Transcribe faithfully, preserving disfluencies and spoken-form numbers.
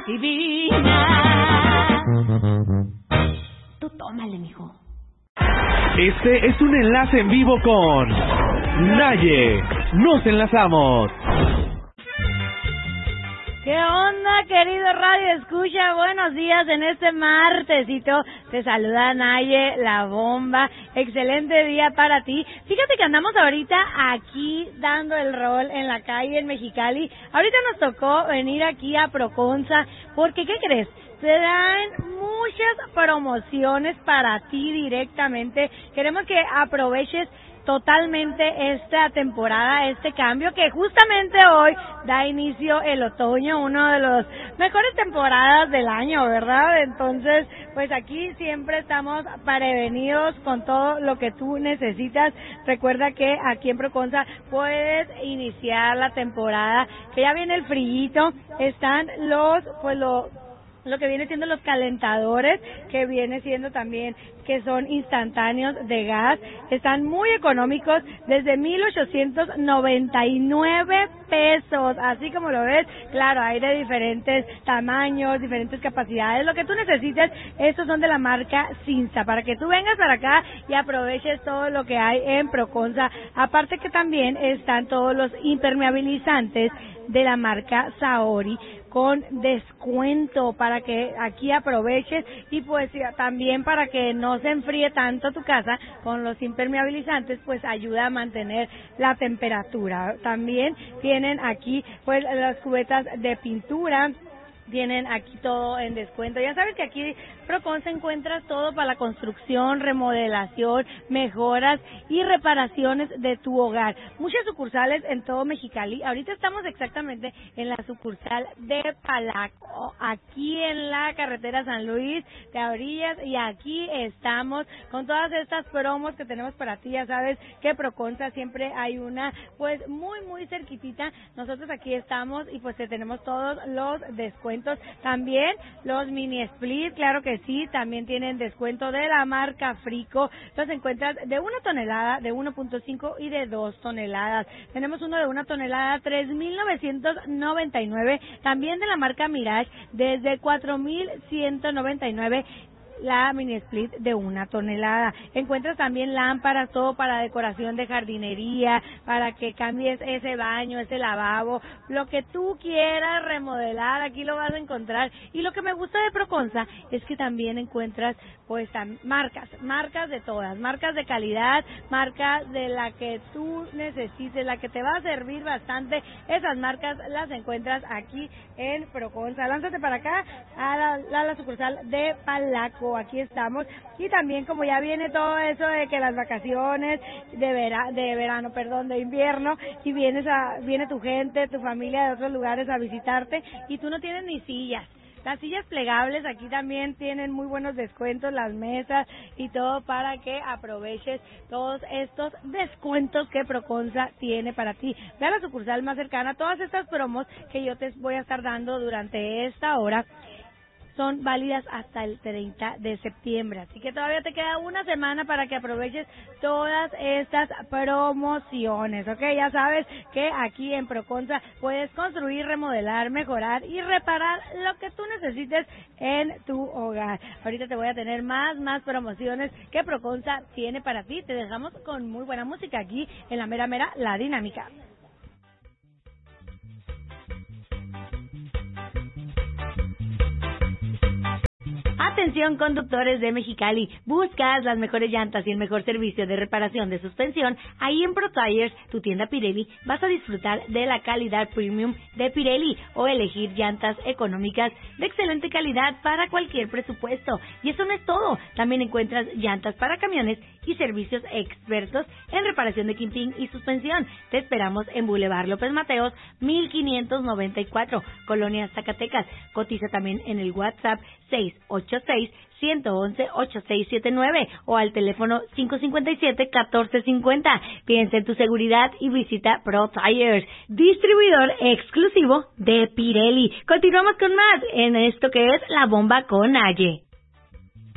divina. Tú tómale, mijo. Este es un enlace en vivo con Naye. Nos enlazamos. ¿Qué onda, querido Radio Escucha? Buenos días en este martesito. Te saluda Naye, la bomba. Excelente día para ti. Fíjate que andamos ahorita aquí dando el rol en la calle en Mexicali. Ahorita nos tocó venir aquí a Proconza porque, ¿qué crees? Te dan muchas promociones para ti directamente. Queremos que aproveches totalmente esta temporada, este cambio que justamente hoy da inicio el otoño, uno de los mejores temporadas del año, ¿verdad? Entonces, pues aquí siempre estamos prevenidos con todo lo que tú necesitas. Recuerda que aquí en Proconza puedes iniciar la temporada, que ya viene el frillito, están los, pues lo lo que viene siendo los calentadores, que viene siendo también que son instantáneos de gas, están muy económicos, desde mil ochocientos noventa y nueve pesos, así como lo ves. Claro, hay de diferentes tamaños, diferentes capacidades, lo que tú necesites. Estos son de la marca Cinza, para que tú vengas para acá y aproveches todo lo que hay en Proconza. Aparte que también están todos los impermeabilizantes de la marca Saori, con descuento para que aquí aproveches, y pues también para que no se enfríe tanto tu casa con los impermeabilizantes, pues ayuda a mantener la temperatura. También tienen aquí pues las cubetas de pintura, tienen aquí todo en descuento. Ya sabes que aquí Proconza encuentras todo para la construcción, remodelación, mejoras y reparaciones de tu hogar. Muchas sucursales en todo Mexicali. Ahorita estamos exactamente en la sucursal de Palaco, aquí en la carretera San Luis de Orillas, y aquí estamos con todas estas promos que tenemos para ti. Ya sabes que Proconza siempre hay una pues muy muy cerquitita. Nosotros aquí estamos y pues te tenemos todos los descuentos. También los mini split, claro que sí, también tienen descuento de la marca Frico. Los encuentras de una tonelada, de uno punto cinco y de dos toneladas. Tenemos uno de una tonelada, tres mil novecientos noventa y nueve. También de la marca Mirage, desde cuatro mil ciento noventa y nueve. La mini split de una tonelada. Encuentras también lámparas, todo para decoración de jardinería, para que cambies ese baño, ese lavabo, lo que tú quieras remodelar, aquí lo vas a encontrar. Y lo que me gusta de Proconza es que también encuentras pues marcas, marcas de todas, marcas de calidad, marcas de la que tú necesites, la que te va a servir bastante. Esas marcas las encuentras aquí en Proconza. Lánzate para acá a la, a la sucursal de Palaco. Aquí estamos, y también como ya viene todo eso de que las vacaciones de vera, de verano, perdón, de invierno, y vienes a viene tu gente, tu familia de otros lugares a visitarte, y tú no tienes ni sillas. Las sillas plegables aquí también tienen muy buenos descuentos, las mesas y todo, para que aproveches todos estos descuentos que Proconza tiene para ti. Ve a la sucursal más cercana. Todas estas promos que yo te voy a estar dando durante esta hora son válidas hasta el treinta de septiembre, así que todavía te queda una semana para que aproveches todas estas promociones, ¿ok? Ya sabes que aquí en Proconza puedes construir, remodelar, mejorar y reparar lo que tú necesites en tu hogar. Ahorita te voy a tener más, más promociones que Proconza tiene para ti. Te dejamos con muy buena música aquí en la mera mera, la dinámica. Atención, conductores de Mexicali, buscas las mejores llantas y el mejor servicio de reparación de suspensión. Ahí en Pro Tires, tu tienda Pirelli, vas a disfrutar de la calidad premium de Pirelli o elegir llantas económicas de excelente calidad para cualquier presupuesto. Y eso no es todo, también encuentras llantas para camiones y servicios expertos en reparación de kimping y suspensión. Te esperamos en Boulevard López Mateos, mil quinientos noventa y cuatro, Colonia Zacatecas. Cotiza también en el WhatsApp seis ocho seis, uno uno uno, ocho seis siete nueve o al teléfono cinco cinco siete, uno cuatro cinco cero. Piensa en tu seguridad y visita Pro Tires, distribuidor exclusivo de Pirelli. Continuamos con más en esto que es La Bomba con Naye.